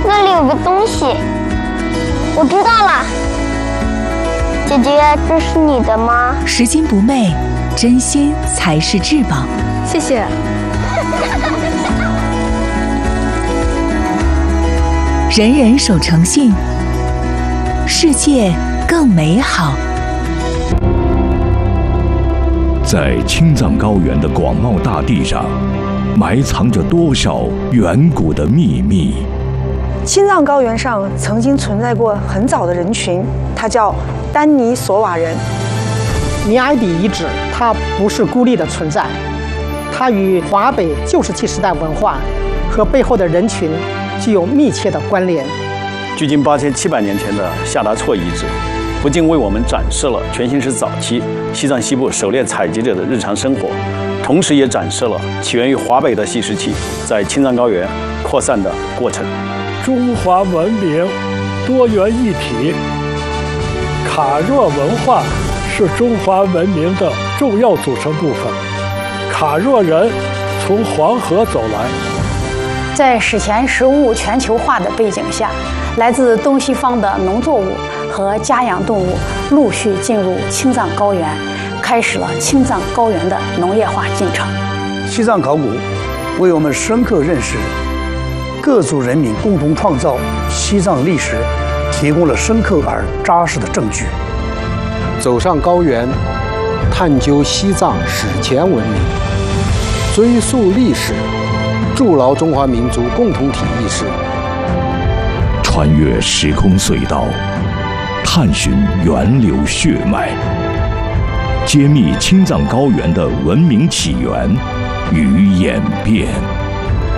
那里有个东西，我知道了。姐姐，这是你的吗？ 拾金不昧，真心才是至宝。 谢谢。 人人守诚信，世界更美好。 在青藏高原的广袤大地上，埋藏着多少远古的秘密？ 青藏高原上曾经存在过很早的人群，它叫丹尼索瓦人。 尼埃底遗址它不是孤立的存在，它与华北旧石器时代文化和背后的人群具有密切的关联。 距今8700年前的夏达措遗址，不仅为我们展示了全新石早期西藏西部狩猎采集者的日常生活，同时也展示了起源于华北的细石器在青藏高原扩散的过程。 中华文明多元一体，卡若文化是中华文明的重要组成部分。卡若人从黄河走来， 在史前食物全球化的背景下，来自东西方的农作物和家养动物陆续进入青藏高原，开始了青藏高原的农业化进程。 西藏考古为我们深刻认识各族人民共同创造西藏历史提供了深刻而扎实的证据。 走上高原，探究西藏史前文明，追溯历史，筑牢中华民族共同体意识。 穿越时空隧道，探寻源流血脉，揭秘青藏高原的文明起源与演变。